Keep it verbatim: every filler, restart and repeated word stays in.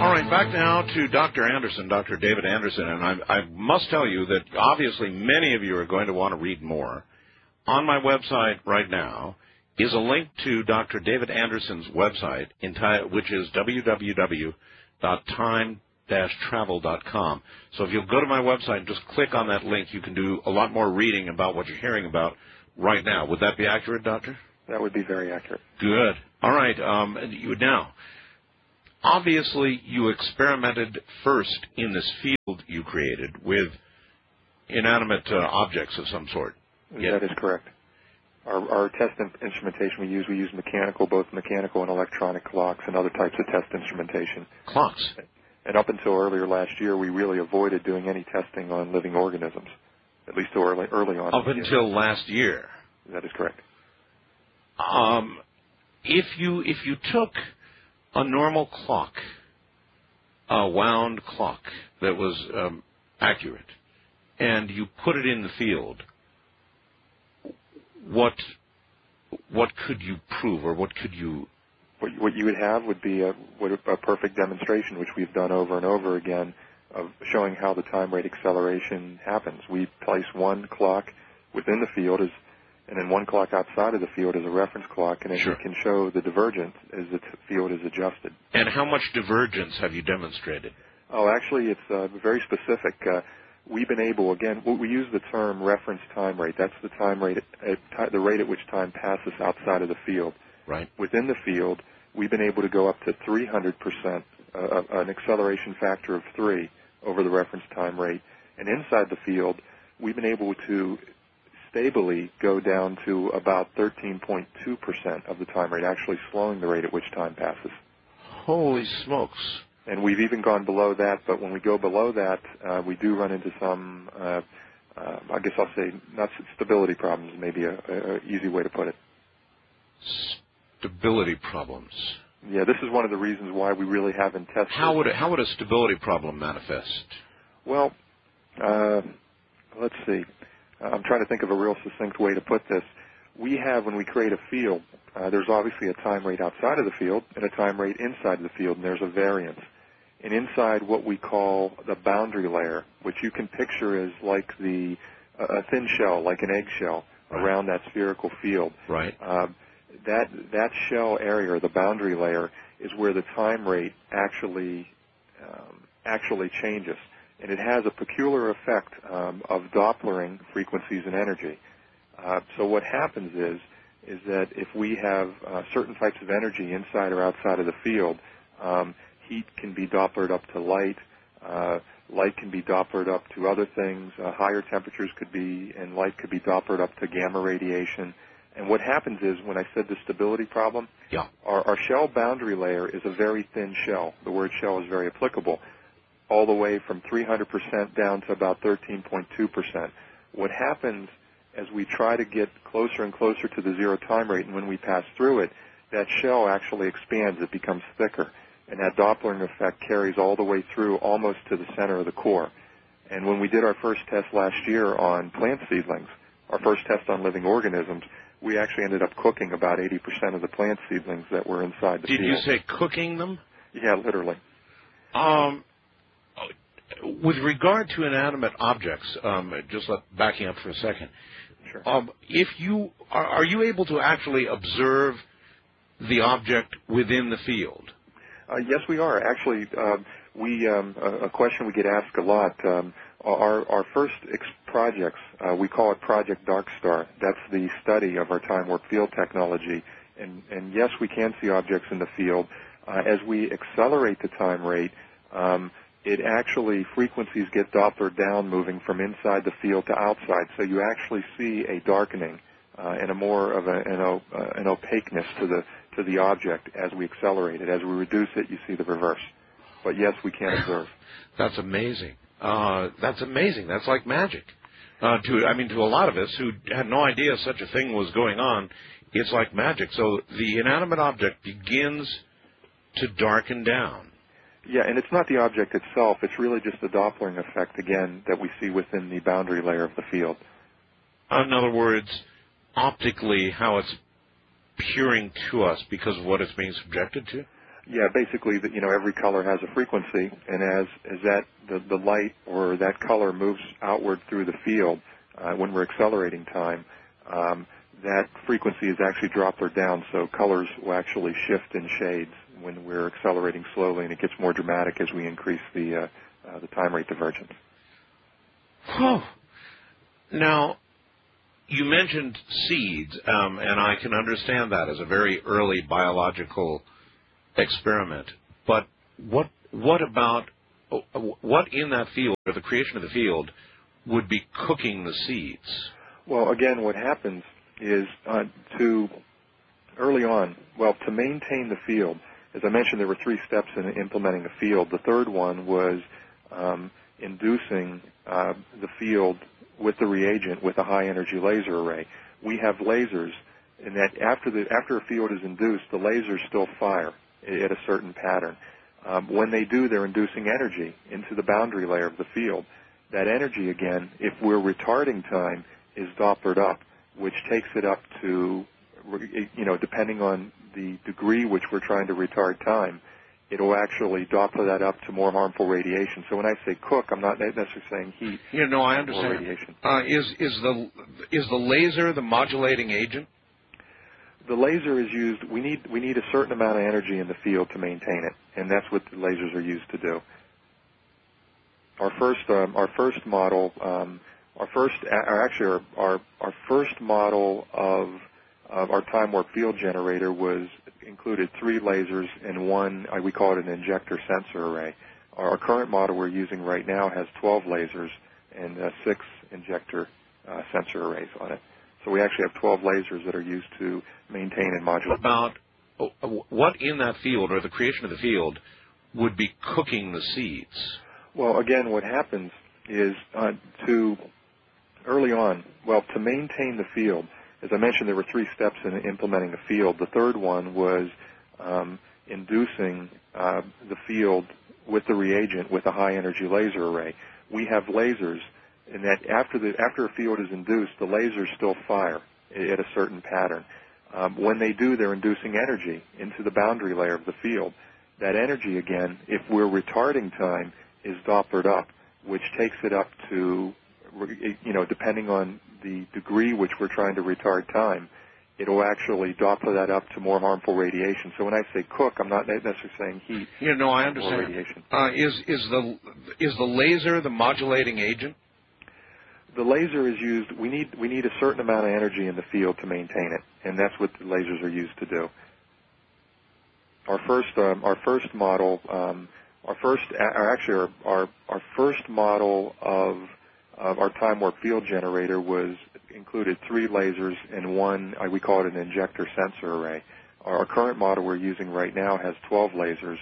All right, back now to Doctor Anderson, Doctor David Anderson, and I, I must tell you that obviously many of you are going to want to read more. On my website right now is a link to Doctor David Anderson's website, which is w w w dot time dash travel dot com. So if you'll go to my website and just click on that link, you can do a lot more reading about what you're hearing about right now. Would that be accurate, Doctor? That would be very accurate. Good. All right. Um, you, now, obviously, you experimented first in this field you created with inanimate uh, objects of some sort. Yeah. That is correct. Our, our test instrumentation we use, we use mechanical, both mechanical and electronic clocks and other types of test instrumentation. Clocks. And up until earlier last year, we really avoided doing any testing on living organisms, at least early, early on. Up until year. last year. That is correct. Um, if you if you took a normal clock, a wound clock that was um, accurate, and you put it in the field, what what could you prove, or what could you? What, what you would have would be a, would a perfect demonstration, which we've done over and over again, of showing how the time rate acceleration happens. We place one clock within the field as and then one clock outside of the field is a reference clock, and then sure. you can show the divergence as the field is adjusted. And how much divergence have you demonstrated? Oh, actually, it's uh, very specific. Uh, we've been able, again, we use the term reference time rate. That's the time rate, at, at the rate at which time passes outside of the field. Right. Within the field, we've been able to go up to three hundred percent, uh, an acceleration factor of three over the reference time rate. And inside the field, we've been able to stably go down to about thirteen point two percent of the time rate, actually slowing the rate at which time passes. Holy smokes. And we've even gone below that, but when we go below that, uh, we do run into some, uh, uh, I guess I'll say, not stability problems, maybe a, a, a easy way to put it. Stability problems. Yeah, this is one of the reasons why we really haven't tested. How would, it, how would a stability problem manifest? Well, uh, let's see. I'm trying to think of a real succinct way to put this. We have, when we create a field, uh, there's obviously a time rate outside of the field and a time rate inside of the field, and there's a variance. And inside what we call the boundary layer, which you can picture as like the uh, a thin shell, like an eggshell, right. around that spherical field. Right. Uh, that that shell area, or the boundary layer, is where the time rate actually um, actually changes. And it has a peculiar effect um, of Dopplering frequencies and energy. Uh, so what happens is, is that if we have uh, certain types of energy inside or outside of the field, um, heat can be Dopplered up to light, uh, light can be Dopplered up to other things, uh, higher temperatures could be, and light could be Dopplered up to gamma radiation. And what happens is, when I said the stability problem, yeah. our, our shell boundary layer is a very thin shell. The word shell is very applicable. All the way from three hundred percent down to about thirteen point two percent. What happens as we try to get closer and closer to the zero time rate, and when we pass through it, that shell actually expands. It becomes thicker. And that Doppling effect carries all the way through almost to the center of the core. And when we did our first test last year on plant seedlings, our first test on living organisms, we actually ended up cooking about eighty percent of the plant seedlings that were inside the Did field. you say cooking them? Yeah, literally. Um... With regard to inanimate objects, um, just let, backing up for a second, sure. um, if you are, are you able to actually observe the object within the field? Uh, yes, we are. Actually, uh, we um, a, a question we get asked a lot. Um, our our first ex- projects, uh, we call it Project Dark Star. That's the study of our time warp field technology. And, and yes, we can see objects in the field. Uh, as we accelerate the time rate, um, it actually, frequencies get Dopplered down, moving from inside the field to outside. So you actually see a darkening uh, and a more of a, an, o- uh, an opaqueness to the to the object as we accelerate it. As we reduce it, you see the reverse. But yes, we can observe. That's amazing. Uh, that's amazing. That's like magic. Uh, to I mean, to a lot of us who had no idea such a thing was going on, it's like magic. So the inanimate object begins to darken down. Yeah, and it's not the object itself. It's really just the Doppling effect, again, that we see within the boundary layer of the field. In other words, optically, how it's peering to us because of what it's being subjected to? Yeah, basically, the, you know, every color has a frequency, and as as that the, the light or that color moves outward through the field uh, when we're accelerating time, um, that frequency is actually dropped or down, so colors will actually shift in shades when we're accelerating slowly, and it gets more dramatic as we increase the uh, uh, the time rate divergence. Oh. Now, you mentioned seeds, um, and I can understand that as a very early biological experiment. But what what about what in that field, or the creation of the field, would be cooking the seeds? Well, again, what happens is uh, to early on, well, to maintain the field, as I mentioned, there were three steps in implementing a field. The third one was um, inducing uh, the field with the reagent with a high-energy laser array. We have lasers, and that after the after a field is induced, the lasers still fire at a certain pattern. Um, when they do, they're inducing energy into the boundary layer of the field. That energy, again, if we're retarding time, is Dopplered up, which takes it up to, you know, depending on the degree which we're trying to retard time, it'll actually Doppler that up to more harmful radiation. So when I say cook, I'm not necessarily saying heat. Yeah, no, I understand. More radiation. Uh, is is the is the laser the modulating agent? The laser is used. We need we need a certain amount of energy in the field to maintain it, and that's what the lasers are used to do. Our first um, our first model, um, our first or actually our, our our first model of of our time warp field generator was included three lasers and one, uh, we call it an injector sensor array. Our current model we're using right now has twelve lasers and uh, six injector uh, sensor arrays on it. So we actually have twelve lasers that are used to maintain and modulate. About what in that field, or the creation of the field, would be cooking the seeds? Well, again, what happens is uh, to early on, well, to maintain the field, as I mentioned, there were three steps in implementing a field. The third one was um, inducing uh, the field with the reagent with a high-energy laser array. We have lasers, and that after the after a field is induced, the lasers still fire at a certain pattern. Um, when they do, they're inducing energy into the boundary layer of the field. That energy, again, if we're retarding time, is Dopplered up, which takes it up to, you know, depending on the degree which we're trying to retard time, it'll actually Doppler that up to more harmful radiation. So when I say cook, I'm not necessarily saying heat. Yeah, no, I understand. More radiation. Uh, is is the is the laser the modulating agent? The laser is used. We need we need a certain amount of energy in the field to maintain it, and that's what the lasers are used to do. Our first um, our first model, um, our first or actually our, our our first model of of our time warp field generator was included three lasers and one, we call it an injector sensor array. Our current model we're using right now has twelve lasers